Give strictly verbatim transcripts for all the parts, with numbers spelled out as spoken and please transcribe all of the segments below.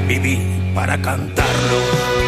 viví para cantarlo.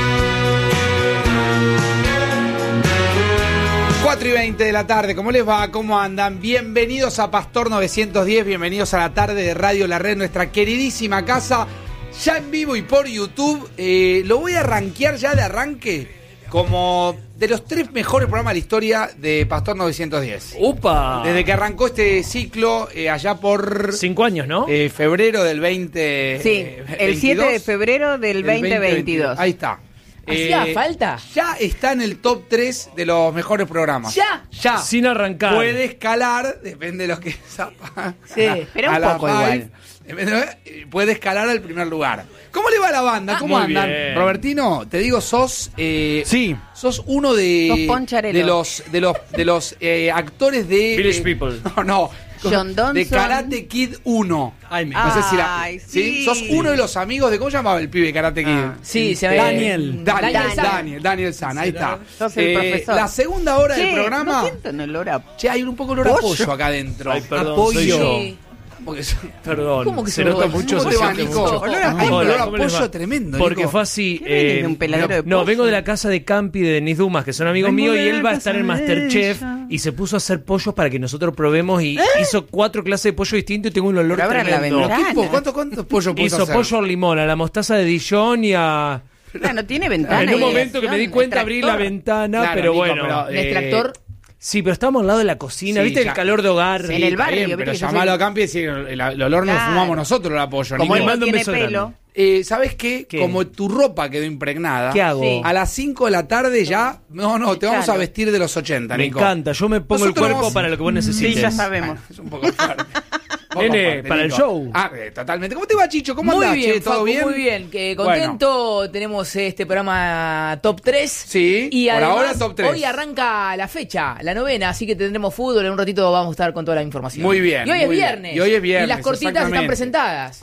cuatro y veinte de la tarde, ¿cómo les va? ¿Cómo andan? Bienvenidos a Pastor novecientos diez, bienvenidos a la tarde de Radio La Red, nuestra queridísima casa, ya en vivo y por YouTube. Eh, lo voy a rankear ya de arranque como de los tres mejores programas de la historia de Pastor novecientos diez. ¡Upa! Desde que arrancó este ciclo, eh, allá por... Cinco años, ¿no? Eh, febrero del veinte... Sí, eh, el veintidós. siete de febrero del veinte veintidós. Ahí está. ¿Hacía Eh, falta? Ya está en el top tres de los mejores programas. ¿Ya? Ya. Sin arrancar. Puede escalar, depende de los que zapa. Sí, pero un a la poco five, igual. depende de- Puede escalar al primer lugar. ¿Cómo le va a la banda? ¿Cómo muy andan? bien. Robertino, te digo, sos... eh, Sí. Sos uno de... Sos Poncharelo. de los de los, de los eh, actores de... Village eh, People. No, no. John Donson. De Karate Kid uno. Ay, me- No sé si la... Ay, sí. Sos uno de los amigos de... ¿Cómo llamaba el pibe de Karate Kid? Ah, Sí, se Eh, ve. Daniel. Daniel, Daniel San. Daniel, Daniel San, ahí está. Sos el profesor. La segunda hora Che, del programa... no siento un olor a... Che, hay un poco de olor a Pollo. pollo acá adentro. Ay, perdón, Apoyo. soy yo. Sí. Porque so- Perdón. ¿Cómo que se se nota lo- mucho? ¿Cómo se te va, siente Nico? mucho. Olor a- hay un Hola, olor a ¿cómo les pollo va? tremendo, Porque Nico. fue así. ¿Qué venís eh, de un peladero de no, pollo? vengo de la casa de Campi de Denis Dumas, que son amigos Vengo míos, de y la él va a casa estar en de Masterchef ella. y se puso a hacer pollos para que nosotros probemos y hizo cuatro clases de pollo distintos y tengo un olor Pero abran la tremendo. ventana. ¿Qué po- ¿Cuántos cuántos pollos puedes Hizo hacer? pollo al limón, a la mostaza de Dijon y a... Claro, tiene ventana. En un y momento que me di extractor. cuenta abrí la ventana, Claro, pero Nico, bueno. pero, ¿El eh, extractor? Sí, pero estamos al lado de la cocina, Sí, ¿viste ya- el calor de hogar? En el Está barrio, bien, viste pero que yo llamalo soy- a Campi y decir, el, el olor no lo Claro. fumamos nosotros, el apoyo. Como Nico. él no mando un tiene beso pelo. grande. Eh, ¿Sabes qué? ¿Qué? Como tu ropa quedó impregnada, ¿Qué hago? Sí. a las cinco de la tarde ya... No, no, te vamos a Echalo. vestir de los ochenta, Me Nico. encanta, yo me pongo Nosotros el cuerpo vamos- para lo que vos necesites. Sí, ya sabemos. Es un poco fuerte. Un poco Nene, fuerte, para el Nico. show. Ah, eh, totalmente. ¿Cómo te va, Chicho? ¿Cómo Muy andás, bien, che? ¿Todo Facu, bien? muy bien. Que contento, tenemos este programa Top tres. Sí, y por además, ahora Top tres. Hoy arranca la fecha, la novena, así que tendremos fútbol. En un ratito vamos a estar con toda la información. Muy bien, Y hoy es muy bien. viernes. Y hoy es viernes, Y las cortitas exactamente. están presentadas.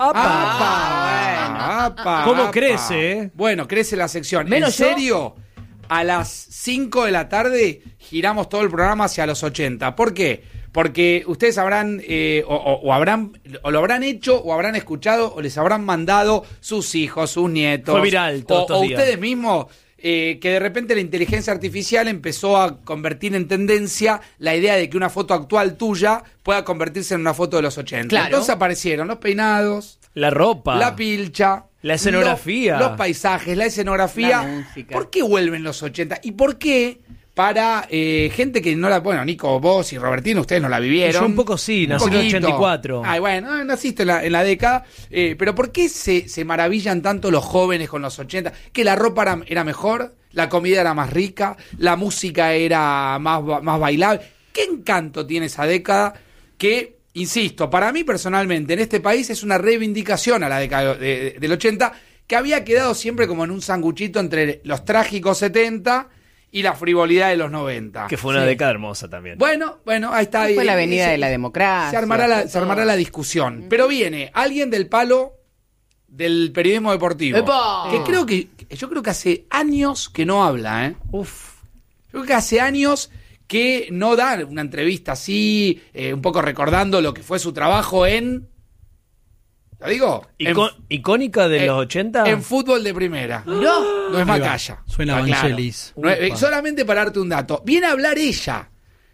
¡Apa! ¡Apa! ¿Cómo apa. crece, eh? Bueno, crece la sección. Menos ¿En yo. serio? A las cinco de la tarde giramos todo el programa hacia los ochenta. ¿Por qué? Porque ustedes habrán, eh, o, o- o habrán, o lo habrán hecho, o habrán escuchado, o les habrán mandado sus hijos, sus nietos. Fue viral todos o, estos o días. ustedes mismos, eh, que de repente la inteligencia artificial empezó a convertir en tendencia la idea de que una foto actual tuya pueda convertirse en una foto de los ochenta. Claro. Entonces aparecieron los peinados, La ropa. la pilcha, La escenografía. Los, los paisajes, la escenografía. La música. ¿Por qué vuelven los ochenta? ¿Y por qué para eh, gente que no la... Bueno, Nico, vos y Robertino, ustedes no la vivieron. Yo un poco sí, nací en el poquito. ochenta y cuatro. Ay, bueno, eh, naciste en la, en la década. Eh, pero ¿por qué se, se maravillan tanto los jóvenes con los ochenta? Que la ropa era, era mejor, la comida era más rica, la música era más, ba- más bailable. ¿Qué encanto tiene esa década que... Insisto, para mí personalmente, en este país es una reivindicación a la década de- de- del ochenta, que había quedado siempre como en un sanguchito entre los trágicos setenta y la frivolidad de los noventa. Que fue una Sí. década hermosa también. Bueno, bueno, ahí está. Fue ahí- la avenida se- de la democracia. Se armará la, se armará la discusión. Pero viene alguien del palo del periodismo deportivo. ¡Epa! Que creo que, yo creo que hace años que no habla, ¿eh? Uf. Yo creo que hace años que no da una entrevista así, eh, un poco recordando lo que fue su trabajo en... ¿Lo digo? Icó- en, ¿Icónica de eh, los ochenta? en fútbol de primera. No. No es Ahí va. Macaya. Suena Está claro. Vangelis. No es- eh, Upa. solamente para darte un dato. Viene a hablar ella,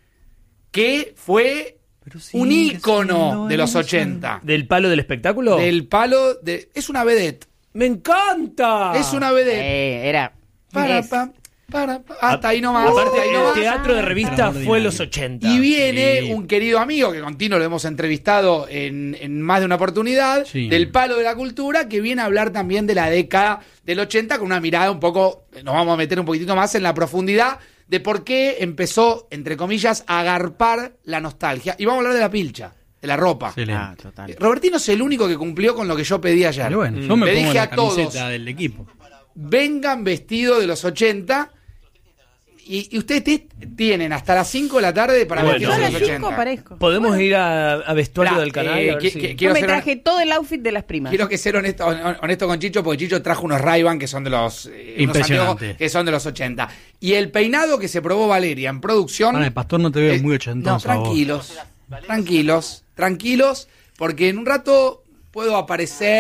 que fue Pero sí, un que ícono siendo de los ella. ochenta. ¿Del palo del espectáculo? Del palo de... Es una vedette. ¡Me encanta! Es una vedette. Eh, era... Para, es- pa, para, pa. Hasta ahí nomás. Aparte, hasta ahí el nomás. teatro de revista fue Extraordinario. los ochenta. Y viene Sí. un querido amigo que continuo lo hemos entrevistado en, en más de una oportunidad, Sí. del palo de la cultura, que viene a hablar también de la década del ochenta con una mirada un poco, nos vamos a meter un poquitito más en la profundidad de por qué empezó, entre comillas, a agarpar la nostalgia. Y vamos a hablar de la pilcha, de la ropa. Excelente. Ah, total. Robertino es el único que cumplió con lo que yo pedí ayer. Pero bueno, yo me Le pongo dije la a todos, camiseta del equipo. vengan vestidos de los ochenta. Y, y ustedes te- tienen hasta las cinco de la tarde para Bueno. vestirse Yo a de las los cinco ochenta. aparezco. ¿Podemos ir a, a vestuario Mirá, del canal? eh, A ver que- si- que- Yo quiero me ser- traje todo el outfit de las primas. Quiero que ser honesto, hon- honesto con Chicho, porque Chicho trajo unos Ray-Ban que son de los eh, unos Impresionante. anteojos que son de los ochenta. Y el peinado que se probó Valeria en producción. Para el pastor no te veo eh, muy No, ochentoso. a vos. tranquilos, tranquilos, tranquilos, porque en un rato puedo aparecer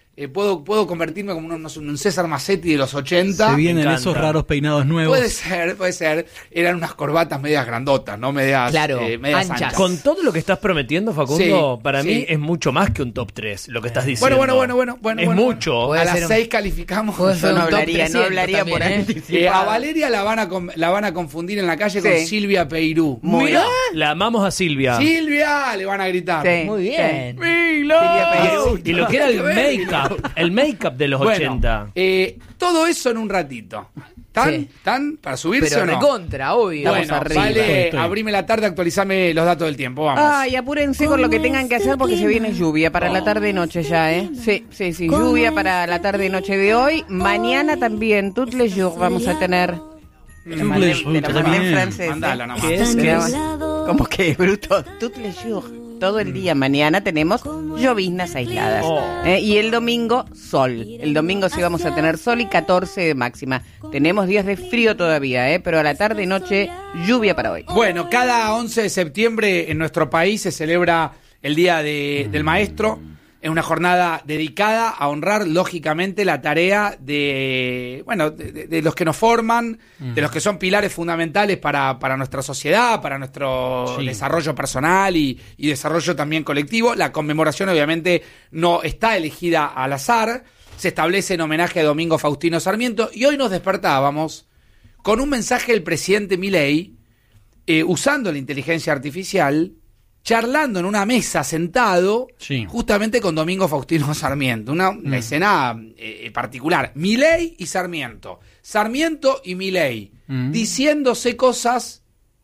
Eh, puedo, puedo convertirme como un, no sé, un César Massetti de los ochenta. Se vienen encanta. esos raros peinados nuevos. Puede ser, puede ser. Eran unas corbatas medias grandotas, ¿no? Medias, Claro, eh, medias anchas. anchas. Con todo lo que estás prometiendo, Facundo, Sí, para sí. mí es mucho más que un top tres, lo que estás diciendo. Bueno, bueno, bueno, bueno, bueno. Es bueno, mucho. bueno. Puede A las ser un- seis calificamos. puede Yo ser no un top hablaría, no trescientos hablaría por también, ¿eh? anticipado. Eh, a Valeria la van a com- la van a confundir en la calle con Sí. Silvia Peirú. Muy Mirá, bien. la amamos a Silvia. Silvia, le van a gritar. Sí. Muy bien. Silvia Peirú. Y lo que era el Nada que ver, make-up, el make-up de los Bueno, ochenta. eh, todo eso en un ratito. ¿Están? Sí. ¿Están? ¿Para subirse Pero o no? recontra, obvio. Bueno, arriba. vale, Estoy. abrime la tarde, actualizame los datos del tiempo, vamos. Ay, apúrense con lo que tengan que hacer porque se viene lluvia para la tarde y noche ya, ¿eh? Sí, sí, sí, lluvia para la tarde y noche de hoy. Mañana también, toutes les jours vamos a tener. Te la mandé- les te la jours, mandé en también. francés. ¿eh? Mandala nomás. ¿Qué es? ¿Qué es? ¿Cómo que, bruto? Toutes les jours. Todo el día. Mañana tenemos lloviznas aisladas. Oh. Eh, y el domingo, sol. El domingo sí vamos a tener sol y catorce de máxima. Tenemos días de frío todavía, ¿eh? Pero a la tarde y noche, lluvia para hoy. Bueno, cada once de septiembre en nuestro país se celebra el Día de- del Maestro. Es una jornada dedicada a honrar, lógicamente, la tarea de, bueno, de, de- de los que nos forman, de los que son pilares fundamentales para, para nuestra sociedad, para nuestro Sí. desarrollo personal y, y desarrollo también colectivo. La conmemoración, obviamente, no está elegida al azar. Se establece en homenaje a Domingo Faustino Sarmiento. Y hoy nos despertábamos con un mensaje del presidente Milei, eh, usando la inteligencia artificial, charlando en una mesa sentado, Sí. justamente con Domingo Faustino Sarmiento. Una, una escena eh, particular. Milei y Sarmiento. Sarmiento y Milei. Mm. Diciéndose cosas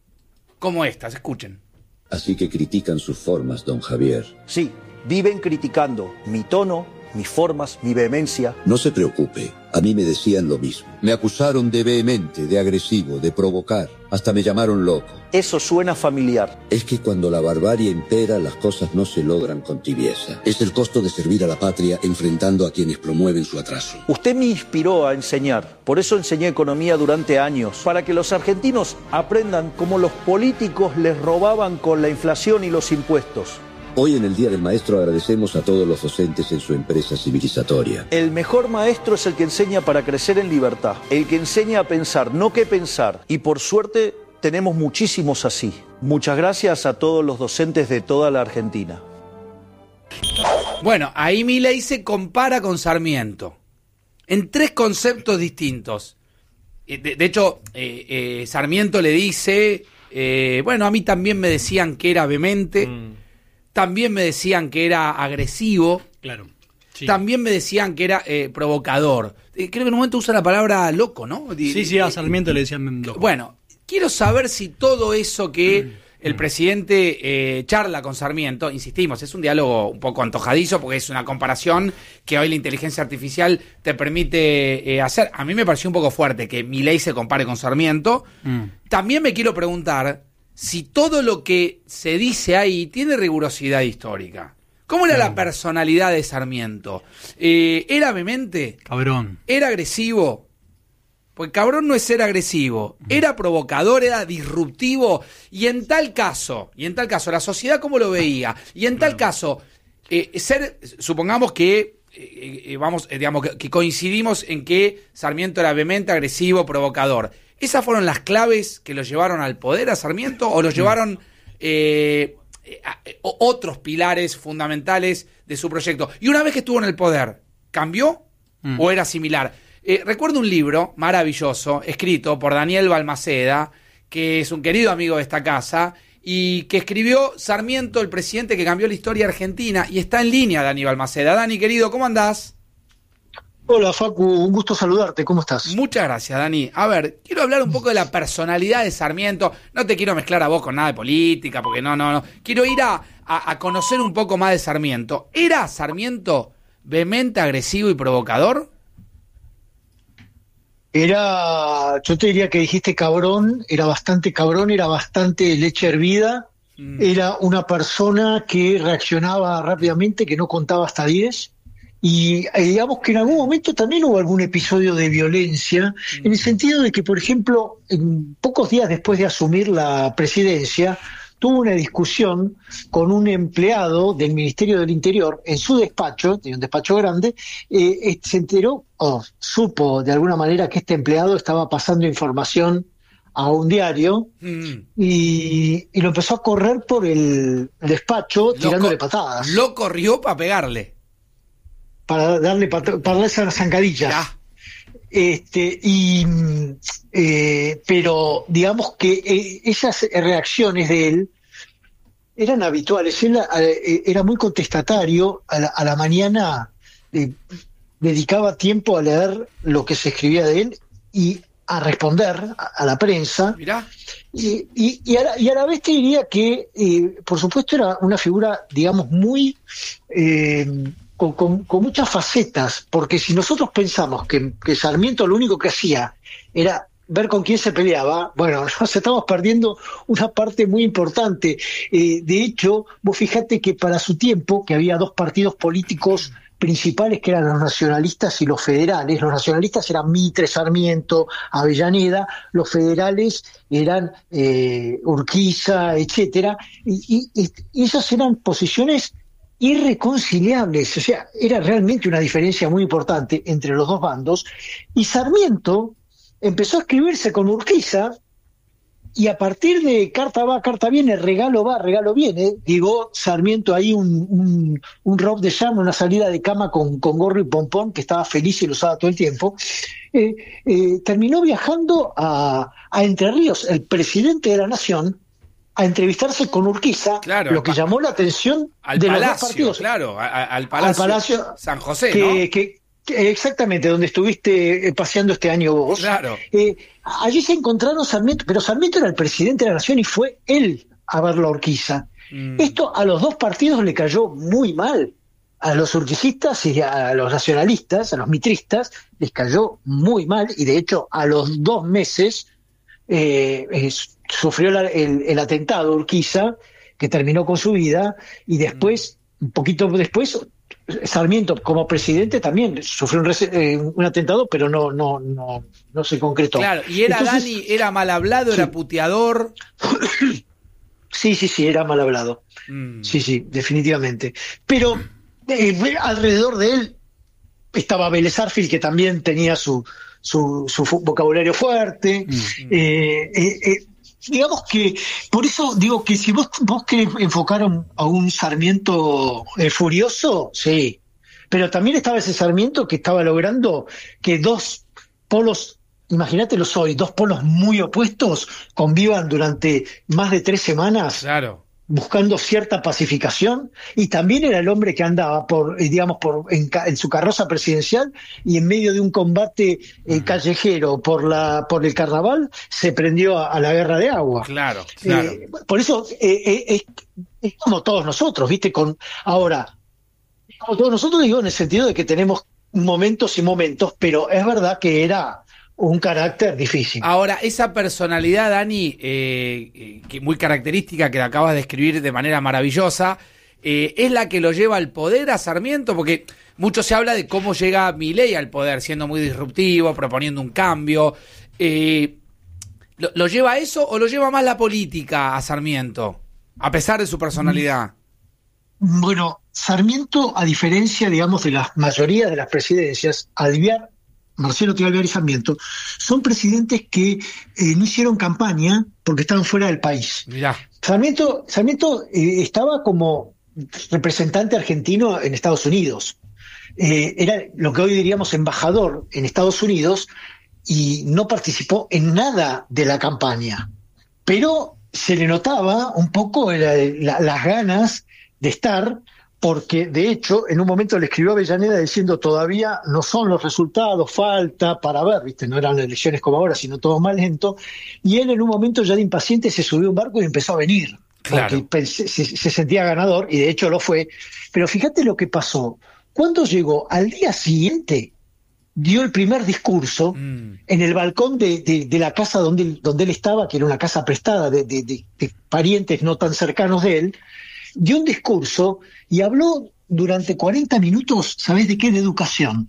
como estas. Escuchen. Así que critican sus formas, don Javier. Sí, viven criticando mi tono, mis formas, mi vehemencia. No se preocupe, a mí me decían lo mismo. Me acusaron de vehemente, de agresivo, de provocar. Hasta me llamaron loco. Eso suena familiar. Es que cuando la barbarie impera, las cosas no se logran con tibieza. Es el costo de servir a la patria enfrentando a quienes promueven su atraso. Usted me inspiró a enseñar, por eso enseñé economía durante años, para que los argentinos aprendan cómo los políticos les robaban con la inflación y los impuestos. Hoy en el Día del Maestro agradecemos a todos los docentes en su empresa civilizatoria. El mejor maestro es el que enseña para crecer en libertad, el que enseña a pensar, no qué pensar. Y por suerte tenemos muchísimos así. Muchas gracias a todos los docentes de toda la Argentina. Bueno, ahí Milei se compara con Sarmiento. En tres conceptos distintos. Eh, De, de hecho, eh, eh, Sarmiento le dice, eh, bueno, a mí también me decían que era vehemente, también me decían que era agresivo, Claro. Sí. también me decían que era eh, provocador. Eh, creo que en un momento usa la palabra loco, ¿no? Di- Sí, sí, a eh, Sarmiento le decían loco. Bueno, quiero saber si todo eso que el presidente eh, charla con Sarmiento, insistimos, es un diálogo un poco antojadizo porque es una comparación que hoy la inteligencia artificial te permite eh, hacer. A mí me pareció un poco fuerte que Milei se compare con Sarmiento. Mm. También me quiero preguntar si todo lo que se dice ahí tiene rigurosidad histórica. ¿Cómo era la personalidad de Sarmiento? Eh, ¿Era vehemente? Cabrón. ¿Era agresivo? Porque cabrón no es ser agresivo. ¿Era provocador? ¿Era disruptivo? Y en tal caso, y en tal caso, la sociedad cómo lo veía. Y en tal caso, eh, ser, supongamos que, eh, eh, vamos, eh, digamos, que, que coincidimos en que Sarmiento era vehemente, agresivo, provocador. ¿Esas fueron las claves que lo llevaron al poder a Sarmiento o lo llevaron eh, a- o- otros pilares fundamentales de su proyecto? Y una vez que estuvo en el poder, ¿cambió Mm. o era similar? Eh, recuerdo un libro maravilloso escrito por Daniel Balmaceda, que es un querido amigo de esta casa, y que escribió Sarmiento, el presidente que cambió la historia argentina, y está en línea Dani Balmaceda. Dani, querido, ¿cómo andás? Hola Facu, un gusto saludarte, ¿cómo estás? Muchas gracias, Dani. A ver, quiero hablar un poco de la personalidad de Sarmiento. No te quiero mezclar a vos con nada de política, porque no, no, no. Quiero ir a, a, a conocer un poco más de Sarmiento. ¿Era Sarmiento vehemente, agresivo y provocador? Era, yo te diría que dijiste cabrón, era bastante cabrón, era bastante leche hervida, Mm. era una persona que reaccionaba rápidamente, que no contaba hasta diez, y eh, digamos que en algún momento también hubo algún episodio de violencia, en el sentido de que, por ejemplo, en pocos días después de asumir la presidencia, tuvo una discusión con un empleado del Ministerio del Interior en su despacho, tenía un despacho grande, eh, eh, se enteró o supo de alguna manera que este empleado estaba pasando información a un diario Mm. y, y lo empezó a correr por el despacho Lo tirándole co- patadas Lo corrió para pegarle. para darle pat- para darle esas zancadillas. Ya. Este, y, mm, eh, pero digamos que eh, esas reacciones de él eran habituales. Él eh, era muy contestatario. A la, a la mañana eh, dedicaba tiempo a leer lo que se escribía de él y a responder a, a la prensa. Mirá. Y, y, y, a la, y a la vez te diría que, eh, por supuesto, era una figura, digamos, muy... Eh, Con, con, con muchas facetas, porque si nosotros pensamos que, que Sarmiento lo único que hacía era ver con quién se peleaba, bueno, nos estamos perdiendo una parte muy importante. Eh, de hecho, vos fijate que para su tiempo, que había dos partidos políticos principales que eran los nacionalistas y los federales, los nacionalistas eran Mitre, Sarmiento, Avellaneda, los federales eran eh, Urquiza, etcétera, y, y, y esas eran posiciones irreconciliables, o sea, era realmente una diferencia muy importante entre los dos bandos, y Sarmiento empezó a escribirse con Urquiza, y a partir de carta va, carta viene, regalo va, regalo viene, digo, Sarmiento ahí un, un, un robe de llama, una salida de cama con, con gorro y pompón, que estaba feliz y lo usaba todo el tiempo, eh, eh, terminó viajando a, a Entre Ríos, el presidente de la Nación, a entrevistarse con Urquiza, Claro, lo que pa- llamó la atención Al de los dos Palacio, partidos. claro, a- a- al Palacio, Al Palacio San José, que, ¿no? que- que- exactamente, donde estuviste eh, paseando este año vos. Claro. Eh, allí se encontraron Sarmiento, pero Sarmiento era el presidente de la Nación y fue él a verlo a Urquiza. Mm. Esto a los dos partidos le cayó muy mal. A los urquicistas y a los nacionalistas, a los mitristas, les cayó muy mal, y de hecho a los dos meses eh, eh, sufrió la- el, el atentado Urquiza, que terminó con su vida, y después, un poquito después, Sarmiento como presidente también sufrió un, rece- eh, un atentado, pero no no no no se concretó. Claro, y era Entonces, Dani, era mal hablado, era Sí. puteador. Sí, sí, sí, era mal hablado. Mm. Sí, sí, definitivamente. Pero eh, alrededor de él estaba Vélez Sarsfield, que también tenía su, su, su fu- vocabulario fuerte. Eh, eh, eh, digamos que, por eso digo que si vos, vos querés enfocar a un, a un Sarmiento eh, furioso, sí. Pero también estaba ese Sarmiento que estaba logrando que dos polos, imagínatelos hoy, dos polos muy opuestos convivan durante más de tres semanas Claro. buscando cierta pacificación, y también era el hombre que andaba por, eh, digamos, por en, ca- en su carroza presidencial, y en medio de un combate eh, callejero por la por el carnaval se prendió a, a la guerra de agua. Claro, claro. Eh, por eso eh, eh, es, es como todos nosotros, ¿viste? Con ahora, como todos nosotros, digo, en el sentido de que tenemos momentos y momentos, pero es verdad que era un carácter difícil. Ahora, esa personalidad, Dani, eh, eh, que muy característica, que la acabas de escribir de manera maravillosa, eh, es la que lo lleva al poder a Sarmiento, porque mucho se habla de cómo llega Milei al poder, siendo muy disruptivo, proponiendo un cambio. Eh, ¿lo, ¿Lo lleva a eso o lo lleva más la política a Sarmiento, a pesar de su personalidad? Bueno, Sarmiento, a diferencia, digamos, de la mayoría de las presidencias, Alvear, Marcelo T. Alvear y Sarmiento, son presidentes que eh, no hicieron campaña porque estaban fuera del país. Mirá. Sarmiento, Sarmiento eh, estaba como representante argentino en Estados Unidos. Eh, era lo que hoy diríamos embajador en Estados Unidos, y no participó en nada de la campaña. Pero se le notaba un poco la- la- las ganas de estar, porque de hecho en un momento le escribió a Avellaneda diciendo todavía no son los resultados, falta para ver, viste, no eran elecciones como ahora, sino todo más lento, y él en un momento ya de impaciente se subió a un barco y empezó a venir, Claro. porque pensé- se, se sentía ganador, y de hecho lo fue. Pero fíjate lo que pasó, cuando llegó al día siguiente dio el primer discurso Mm. en el balcón de, de- de la casa donde, él- donde él estaba, que era una casa prestada de, de- de- de parientes no tan cercanos de él, dio un discurso y habló durante cuarenta minutos, ¿sabés de qué? De educación.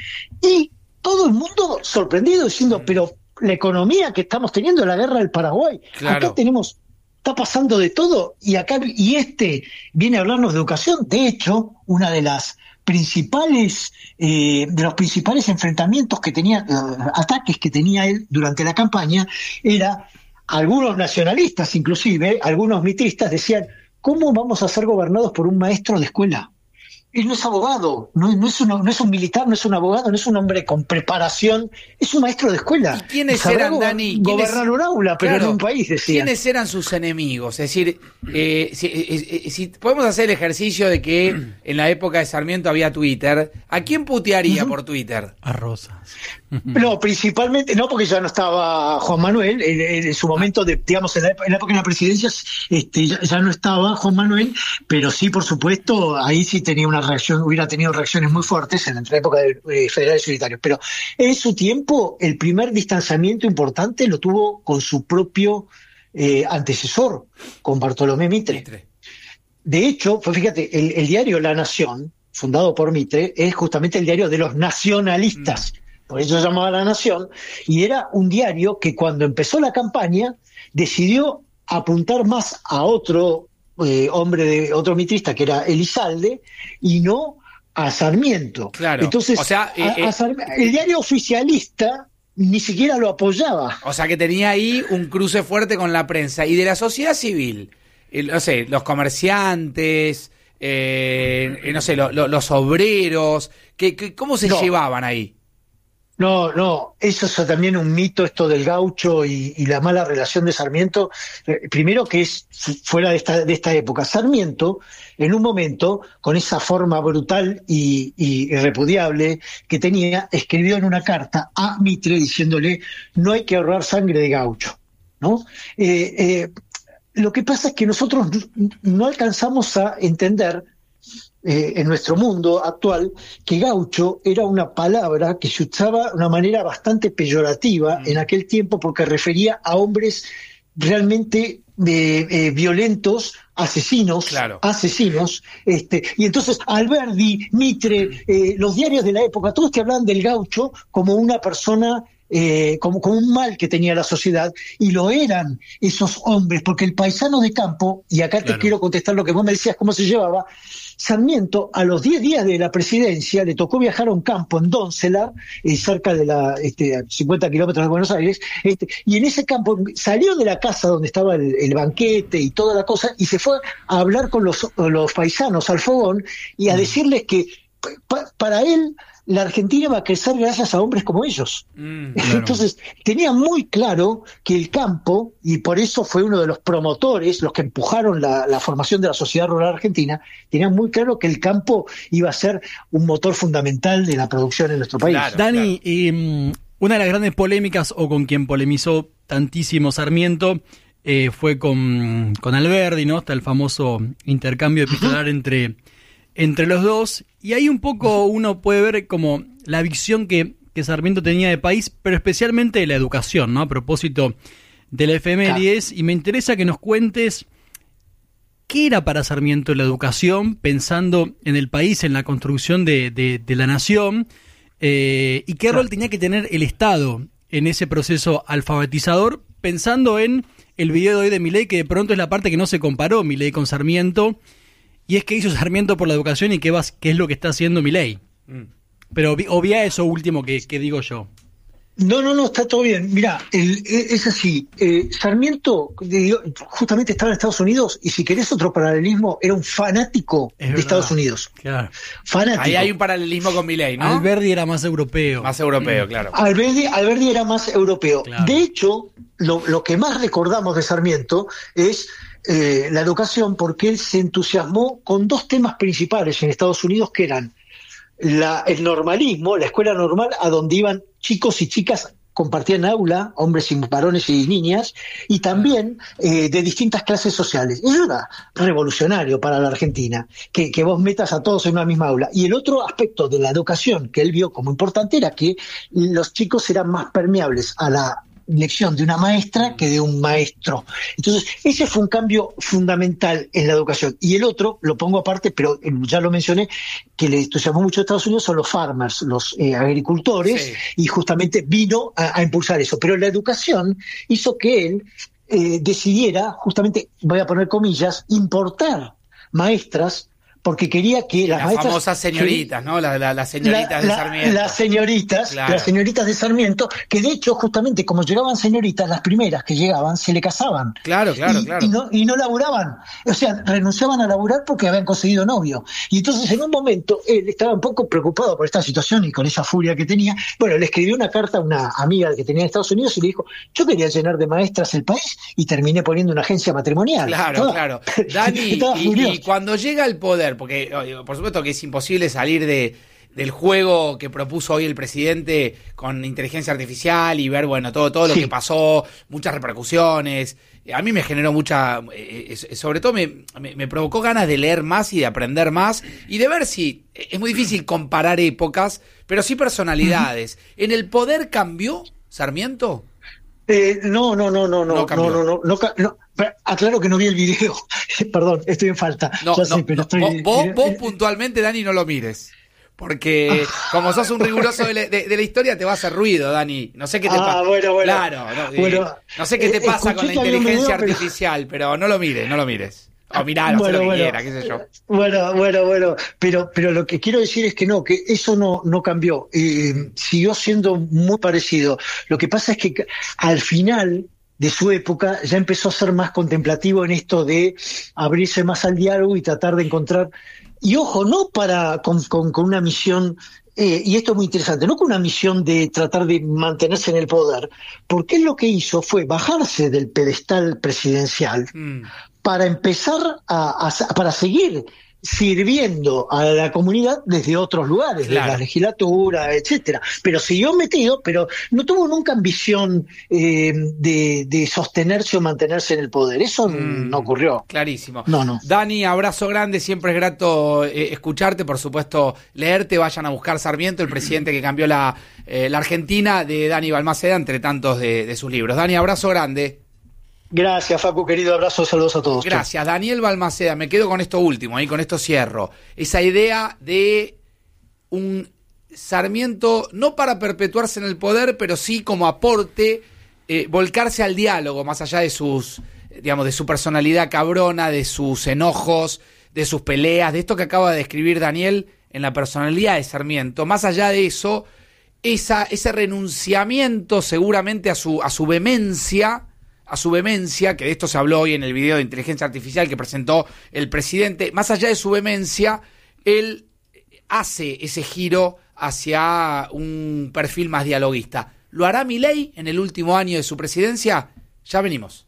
Y todo el mundo sorprendido diciendo, pero la economía que estamos teniendo, la guerra del Paraguay, Claro. acá tenemos está pasando de todo, y acá y este viene a hablarnos de educación. De hecho, una de las principales eh, de los principales enfrentamientos que tenía, eh, ataques que tenía él durante la campaña, era algunos nacionalistas, inclusive algunos mitristas, decían: ¿cómo vamos a ser gobernados por un maestro de escuela? Él no es abogado, no, no, es uno, no es un militar, no es un abogado, no es un hombre con preparación, es un maestro de escuela. ¿Y quiénes Sabrá eran, go- Dani? Gobernar un aula, pero Claro, en un país, decía. ¿quiénes eran sus enemigos? Es decir, eh, si, eh, eh, si podemos hacer el ejercicio de que en la época de Sarmiento había Twitter, ¿a quién putearía uh-huh. por Twitter? A Rosas. No, principalmente, no, porque ya no estaba Juan Manuel, en, en su momento, de, digamos, en la, en la época de la presidencia, este, ya, ya no estaba Juan Manuel, pero sí, por supuesto, ahí sí tenía una reacción, hubiera tenido reacciones muy fuertes en la época de eh, Federales Unitarios. Pero en su tiempo, el primer distanciamiento importante lo tuvo con su propio eh, antecesor, con Bartolomé Mitre. Mitre. De hecho, pues fíjate, el, el diario La Nación, fundado por Mitre, es justamente el diario de los nacionalistas. Mm. Por eso se llamaba La Nación, y era un diario que cuando empezó la campaña decidió apuntar más a otro eh, hombre, de otro mitrista, que era Elizalde, y no a Sarmiento. Claro. Entonces, o sea, eh, a, a Sarmiento, el diario oficialista ni siquiera lo apoyaba. O sea, que tenía ahí un cruce fuerte con la prensa. Y de la sociedad civil, eh, no sé, los comerciantes, eh, no sé, lo, lo, los obreros, que, que, ¿cómo se no. llevaban ahí? No, no, eso es también un mito, esto del gaucho y, y la mala relación de Sarmiento. Eh, primero que es fuera de esta, de esta época. Sarmiento, en un momento, con esa forma brutal y, y irrepudiable que tenía, escribió en una carta a Mitre diciéndole: no hay que ahorrar sangre de gaucho, ¿no? Eh, eh, lo que pasa es que nosotros no alcanzamos a entender Eh, en nuestro mundo actual, que gaucho era una palabra que se usaba de una manera bastante peyorativa mm. en aquel tiempo, porque refería a hombres realmente eh, eh, violentos, asesinos, claro. asesinos, este, y entonces Alberdi, Mitre, eh, los diarios de la época, todos te hablan del gaucho como una persona Eh, como, como un mal que tenía la sociedad, y lo eran esos hombres, porque el paisano de campo, y acá claro. te quiero contestar lo que vos me decías, cómo se llevaba. Sarmiento, a los diez días de la presidencia, le tocó viajar a un campo en Doncelar, eh, cerca de la este, cincuenta kilómetros de Buenos Aires, este, y en ese campo salió de la casa donde estaba el, el banquete y toda la cosa, y se fue a hablar con los, los paisanos al fogón y a mm. decirles que pa, para él la Argentina va a crecer gracias a hombres como ellos. Mm, claro. Entonces, tenía muy claro que el campo, y por eso fue uno de los promotores, los que empujaron la, la formación de la sociedad rural argentina, tenía muy claro que el campo iba a ser un motor fundamental de la producción en nuestro país. Claro, Dani, claro. Y, um, una de las grandes polémicas, o con quien polemizó tantísimo Sarmiento, eh, fue con, con Alberdi, ¿no? Hasta el famoso intercambio epistolar uh-huh. entre... entre los dos, y ahí un poco uno puede ver como la visión que, que Sarmiento tenía de país, pero especialmente de la educación, ¿no? A propósito de la efemérides, claro. Y me interesa que nos cuentes qué era para Sarmiento la educación, pensando en el país, en la construcción de, de, de la nación, eh, y qué claro. rol tenía que tener el Estado en ese proceso alfabetizador, pensando en el video de hoy de Milei, que de pronto es la parte que no se comparó Milei con Sarmiento, y es que hizo Sarmiento por la educación y qué, vas, qué es lo que está haciendo Milei. Mm. Pero obvia eso último que, que digo yo. No, no, no, está todo bien. Mirá, el, es así. Eh, Sarmiento justamente estaba en Estados Unidos, y si querés otro paralelismo, era un fanático de Estados Unidos. Claro. Fanático. Ahí hay un paralelismo con Milei, ¿no? Alberdi era más europeo. Más europeo, mm. claro. Alberdi, Alberdi era más europeo. Claro. De hecho, lo, lo que más recordamos de Sarmiento es Eh, la educación, porque él se entusiasmó con dos temas principales en Estados Unidos, que eran la, el normalismo, la escuela normal, a donde iban chicos y chicas, compartían aula, hombres y varones y niñas, y también eh, de distintas clases sociales. Eso era revolucionario para la Argentina, que, que vos metas a todos en una misma aula. Y el otro aspecto de la educación que él vio como importante era que los chicos eran más permeables a la lección de una maestra que de un maestro. Entonces, ese fue un cambio fundamental en la educación. Y el otro, lo pongo aparte, pero ya lo mencioné, que le entusiasmó mucho a Estados Unidos, son los farmers, los eh, agricultores, sí. Y justamente vino a, a impulsar eso. Pero la educación hizo que él eh, decidiera, justamente, voy a poner comillas, importar maestras, porque quería que las, las maestras... famosas señoritas, ¿no? Las la, la señoritas la, de la, Sarmiento. Las señoritas, claro. las señoritas de Sarmiento, que de hecho, justamente, como llegaban señoritas, las primeras que llegaban se le casaban. Claro, claro, y, claro. Y no, y no laburaban. O sea, renunciaban a laburar porque habían conseguido novio. Y entonces, en un momento, él estaba un poco preocupado por esta situación y con esa furia que tenía. Bueno, le escribió una carta a una amiga que tenía en Estados Unidos y le dijo, yo quería llenar de maestras el país y terminé poniendo una agencia matrimonial. Claro, Estaba, claro. Dani, y, y cuando llega al poder, porque por supuesto que es imposible salir de, del juego que propuso hoy el presidente con inteligencia artificial y ver, bueno, todo, todo lo sí. que pasó, muchas repercusiones. A mí me generó mucha, eh, sobre todo me, me, me provocó ganas de leer más y de aprender más y de ver si, es muy difícil comparar épocas, pero sí personalidades. Uh-huh. ¿En el poder cambió Sarmiento? Eh, no, no, no, no, no, no, no, no, no, no, no. Aclaro que no vi el video. Perdón, estoy en falta. No, ya no, sé, pero no. estoy... Vos, vos, vos puntualmente, Dani, no lo mires. Porque como sos un riguroso de la, de, de la historia, te va a hacer ruido, Dani. No sé qué te ah, pasa. Bueno, bueno. Claro, no, bueno, eh, no sé qué te eh, pasa con la inteligencia video, artificial, pero... pero no lo mires, no lo mires. O mirá, no bueno, sé lo que bueno, quiera, qué sé yo. Bueno, bueno, bueno. Pero, pero lo que quiero decir es que no, que eso no, no cambió. Eh, siguió siendo muy parecido. Lo que pasa es que al final de su época ya empezó a ser más contemplativo en esto de abrirse más al diálogo y tratar de encontrar, y ojo, no para con, con, con una misión, eh, y esto es muy interesante, no con una misión de tratar de mantenerse en el poder, porque él lo que hizo fue bajarse del pedestal presidencial mm. para empezar a, a para seguir sirviendo a la comunidad desde otros lugares, claro. de la legislatura, etcétera. Pero siguió metido, pero no tuvo nunca ambición eh, de, de sostenerse o mantenerse en el poder. Eso mm, no ocurrió. Clarísimo. No, no. Dani, abrazo grande, siempre es grato eh, escucharte, por supuesto, leerte, vayan a buscar Sarmiento, el presidente que cambió la, eh, la Argentina, de Dani Balmaceda, entre tantos de, de sus libros. Dani, abrazo grande. Gracias, Facu, querido abrazo, saludos a todos. Gracias, Daniel Balmaceda. Me quedo con esto último, ahí con esto cierro. Esa idea de un Sarmiento, no para perpetuarse en el poder, pero sí como aporte, eh, volcarse al diálogo, más allá de sus, digamos, de su personalidad cabrona, de sus enojos, de sus peleas, de esto que acaba de describir Daniel en la personalidad de Sarmiento. Más allá de eso, esa, ese renunciamiento seguramente a su, a su vehemencia, a su vehemencia, que de esto se habló hoy en el video de inteligencia artificial que presentó el presidente, más allá de su vehemencia, él hace ese giro hacia un perfil más dialoguista. ¿Lo hará Milei en el último año de su presidencia? Ya venimos.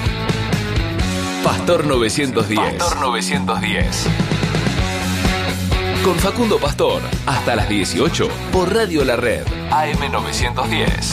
Pastor novecientos diez. Pastor novecientos diez. Con Facundo Pastor, hasta las dieciocho, por Radio La Red, A M novecientos diez.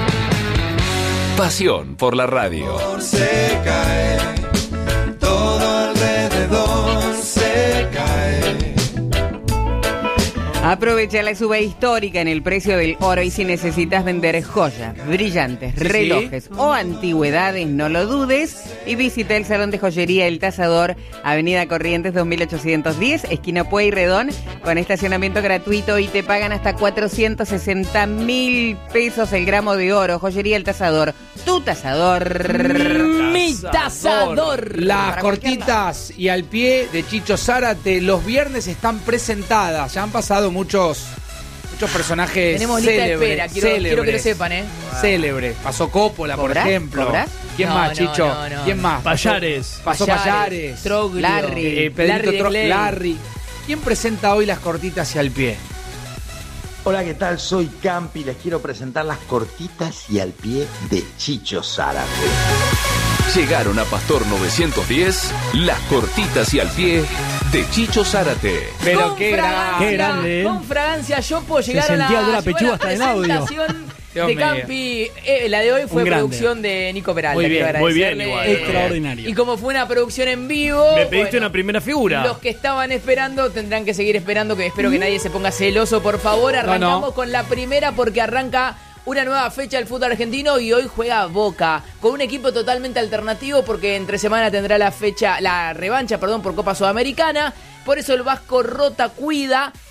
Pasión por la radio. Se cae, todo alrededor se cae. Aprovecha la suba histórica en el precio del oro y si necesitas vender joyas, brillantes, sí, relojes sí. o antigüedades, no lo dudes y visita el Salón de Joyería El Tasador, Avenida Corrientes dos mil ochocientos diez, esquina Pueyrredón, con estacionamiento gratuito y te pagan hasta cuatrocientos sesenta mil pesos el gramo de oro. Joyería El Tasador, tu tasador. Mi tasador. Las cortitas y al pie de Chicho Zárate los viernes están presentadas. Ya han pasado muchos muchos personajes Tenemos lista célebres, de espera, quiero, célebres, quiero que lo sepan, ¿eh? Célebre. Pasó Coppola, por ¿Cobrás? ejemplo. ¿Cobrás? ¿Quién No, más, no, Chicho? no, no. ¿Quién más? Payares. Pasó Payares. Troglio. Larry. Eh, Pedrito Larry Tro- Clay. Larry. ¿Quién presenta hoy las cortitas y al pie? Hola, ¿qué tal? Soy Campi, les quiero presentar las cortitas y al pie de Chicho Zárate. Llegaron a Pastor novecientos diez, las cortitas y al pie de Chicho Zárate. Pero Con qué, fragancia, gran... qué grande, ¿eh? Con fragancia, yo puedo Se llegar a la, sentía de la llegó pechuga la hasta en audio. presentación Dios de mío. Campi. Eh, la de hoy fue Un grande. producción de Nico Peralta. Muy bien, quiero muy bien agradecerle. igual. Eh, Extraordinario. Y como fue una producción en vivo, Me pediste bueno, una primera figura. los que estaban esperando tendrán que seguir esperando, que espero que nadie se ponga celoso, por favor. Arrancamos no. con la primera porque arranca una nueva fecha del fútbol argentino y hoy juega Boca con un equipo totalmente alternativo porque entre semana tendrá la fecha, la revancha, perdón, por Copa Sudamericana. Por eso el Vasco Rota cuida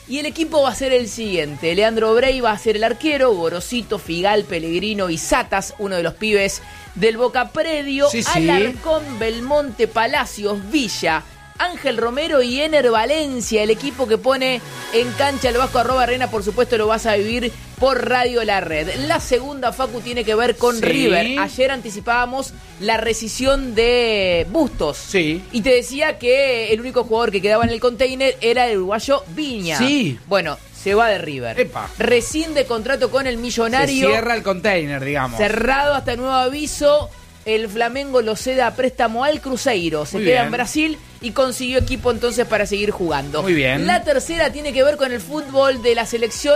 Y el equipo va a ser el siguiente. Leandro Brey va a ser el arquero, Gorosito, Figal, Pellegrino y Satas, uno de los pibes del Boca Predio, Sí, sí. Alarcón, Belmonte, Palacios, Villa, Ángel Romero y Ener Valencia, el equipo que pone en cancha el Vasco arroba Arena, por supuesto lo vas a vivir por Radio La Red. La segunda, Facu, tiene que ver con Sí. River. Ayer anticipábamos la rescisión de Bustos. Sí. Y te decía que el único jugador que quedaba en el container era el uruguayo Viña. Sí. Bueno, se va de River. Epa. Rescinde contrato con el Se Millonario. cierra el container, digamos. Cerrado hasta nuevo aviso. El Flamengo lo cede a préstamo al Cruzeiro. Se Muy queda bien. en Brasil y consiguió equipo entonces para seguir jugando. Muy bien. La tercera tiene que ver con el fútbol de la selección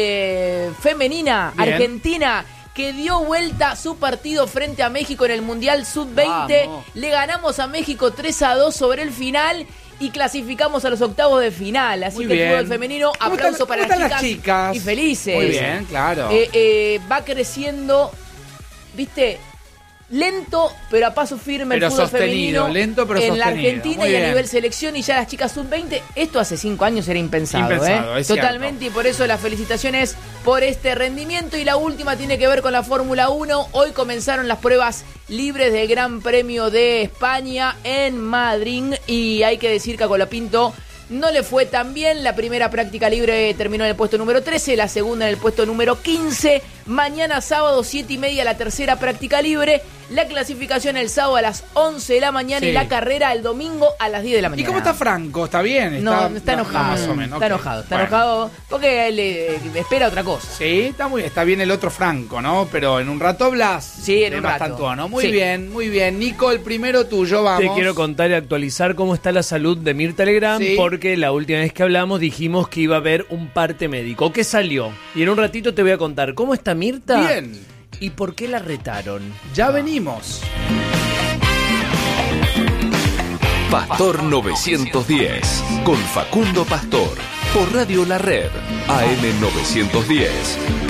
eh, femenina Bien. argentina, que dio vuelta su partido frente a México en el Mundial sub veinte. Vamos. Le ganamos a México tres a dos sobre el final y clasificamos a los octavos de final. Así Muy que bien. el fútbol femenino, ¿Cómo aplauso están- para cómo las están chicas, las chicas? y felices. Muy bien, claro. Eh, eh, va creciendo, viste, lento, pero a paso firme Pero el fútbol sostenido, femenino. lento, pero en la sostenido. Argentina Muy y a bien. nivel selección, y ya las chicas sub veinte, esto hace cinco años era impensado. Impensado, ¿eh? es Totalmente, y por eso las felicitaciones por este rendimiento. Y la última tiene que ver con la Fórmula uno. Hoy comenzaron las pruebas libres del Gran Premio de España en Madrid, y hay que decir que a Colapinto no le fue tan bien. La primera práctica libre terminó en el puesto número trece, la segunda en el puesto número quince. Mañana sábado, siete y media, la tercera práctica libre. La clasificación el sábado a las once de la mañana Sí. y la carrera el domingo a las diez de la ¿Y mañana. cómo está Franco? ¿Está bien? No, está no, enojado. Más o menos. Está ok. enojado, está Bueno. enojado porque él eh, espera otra cosa. Sí, está muy está bien el otro Franco, ¿no? Pero en un rato Blas. Sí, en de un Mastantuono, rato. ¿no? Muy Sí. bien, muy bien. Nico, el primero tuyo, vamos. Te quiero contar y actualizar cómo está la salud de Mirta Legrand, Sí. porque la última vez que hablamos dijimos que iba a haber un parte médico. ¿Qué salió? Y en un ratito te voy a contar cómo está Mirta Bien, y por qué la retaron. ya venimos. Pastor novecientos diez, con Facundo Pastor, por Radio La Red, A M novecientos diez.